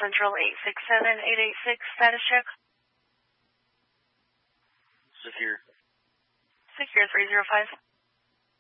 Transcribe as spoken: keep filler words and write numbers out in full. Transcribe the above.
Central eight six seven eight eight six, status check. Secure. Secure three zero five.